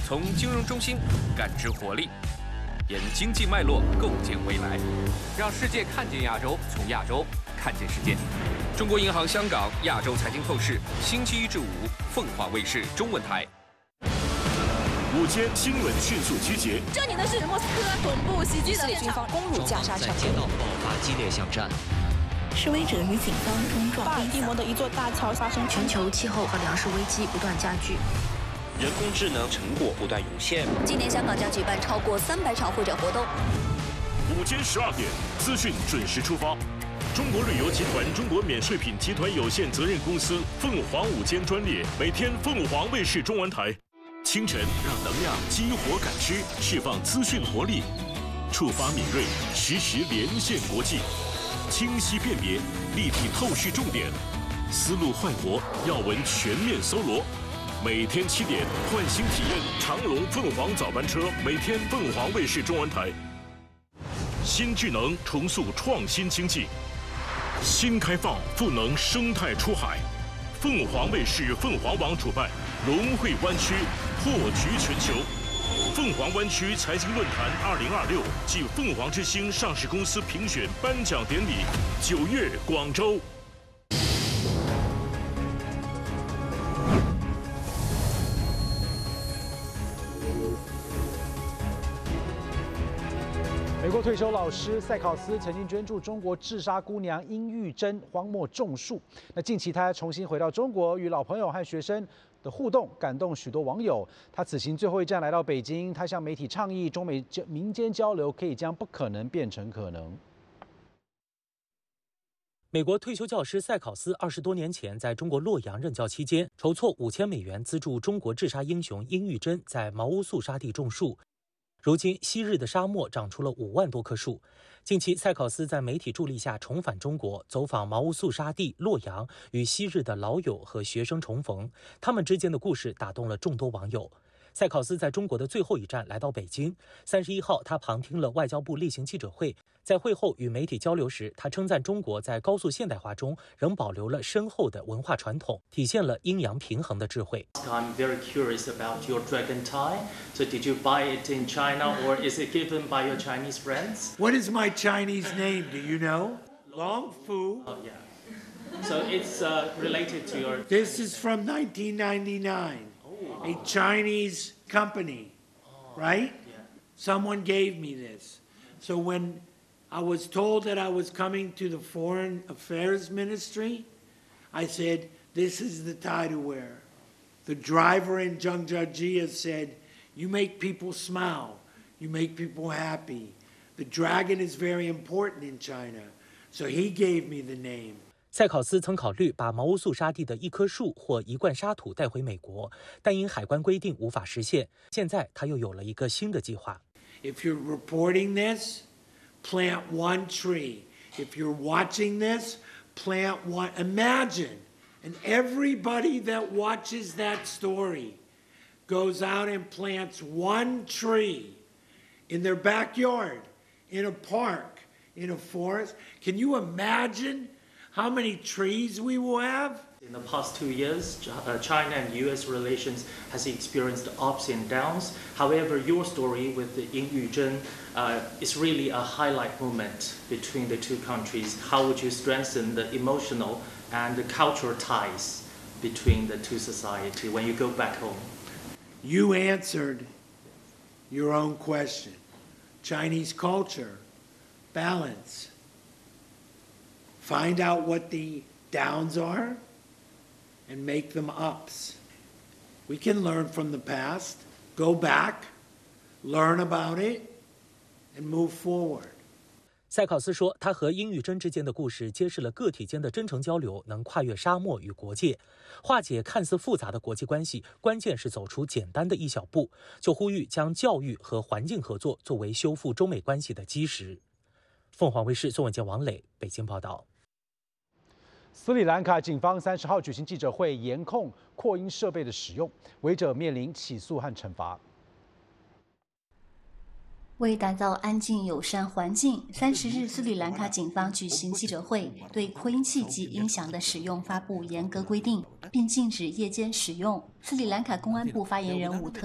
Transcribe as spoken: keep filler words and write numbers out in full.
从金融中心感知活力，沿经济脉络构建未来， 让世界看见亚洲，从亚洲看见世界。 中国银行香港亚洲财经透视，星期一至五，凤凰卫视中文台。 午间新闻迅速集结。 这里的是莫斯科恐怖袭击的军方攻入加沙城， 街道爆发激烈巷战。 示威者与警方冲撞。 巴尔的摩的一座大桥发生全球气候和粮食危机不断加剧。 人工智能成果不断涌现。 今年香港将举办超过三百场会展活动。 午间十二点，资讯准时出发。中国旅游集团中国免税品集团有限责任公司凤凰午间专列，每天凤凰卫视中文台。清晨让能量激活感知，释放资讯活力，触发敏锐，实时连线国际，清晰辨别，立体透视重点，思路焕活，要闻全面搜罗。每天七点，换新体验长龙凤凰早班车，每天凤凰卫视中文台。新智能重塑创新经济，新开放赋能生态出海。凤凰卫视凤凰网主办龙汇湾区破局全球凤凰湾区财经论坛二零二六暨凤凰之星上市公司评选颁奖典礼，九月广州。 美国退休老师塞考斯曾经捐助中国自杀姑娘殷玉珍荒漠种树。那近期他重新回到中国，与老朋友和学生的互动感动许多网友。他此行最后一站来到北京，他向媒体倡议，中美民间交流可以将不可能变成可能。 美国退休教师塞考斯二十多年前在中国洛阳任教期间，筹措五千美元资助中国治沙英雄殷玉珍在茅屋肃沙地种树。如今，昔日的沙漠长出了五万多棵树。近期，塞考斯在媒体助力下重返中国，走访茅屋肃沙地洛阳，与昔日的老友和学生重逢。他们之间的故事打动了众多网友。塞考斯在中国的最后一站来到北京。三十一号，他旁听了外交部例行记者会。在会后与媒体交流时，他称赞中国在高速现代化中仍保留了深厚的文化传统，体现了阴阳平衡的智慧。 I'm very curious about your dragon tie. So did you buy it in China or is it given by your Chinese friends? What is my Chinese name? Do you know? Long Fu. Oh yeah. So it's uh, related to your. This is from nineteen ninety-nine. Oh. A Chinese company, right? Yeah. Someone gave me this. So when I was told that I was coming to the Foreign Affairs Ministry, I said, this is the tie to wear. The driver in Zhangjiajie said, you make people smile, you make people happy. The dragon is very important in China, so he gave me the name. 塞考斯曾考虑把茅屋肃沙地的一棵树或一罐沙土带回美国，但因海关规定无法实现。现在他又有了一个新的计划。 If you're reporting this, plant one tree. If you're watching this, plant one. Imagine, and everybody that watches that story goes out and plants one tree in their backyard, in a park, in a forest. Can you imagine how many trees we will have? In the past two years, China and U S relations has experienced ups and downs. However, your story with Yin Yuzhen uh, is really a highlight moment between the two countries. How would you strengthen the emotional and the cultural ties between the two societies when you go back home? You answered your own question. Chinese culture, balance. Find out what the downs are and make them ups. We can learn from the past, go back, learn about it, and move forward. 塞考斯说，他和殷玉珍之间的故事揭示了个体间的真诚交流能跨越沙漠与国界，化解看似复杂的国际关系，关键是走出简单的一小步。就呼吁将教育和环境合作作为修复中美关系的基石。凤凰卫视宋文健、王磊北京报道。 斯里兰卡警方三十号举行记者会，严控扩音设备的使用，违者面临起诉和惩罚。 为打造安静友善环境，三十日斯里兰卡警方举行记者会，对扩音器及音响的使用发布严格规定，并禁止夜间使用。斯里兰卡公安部发言人伍特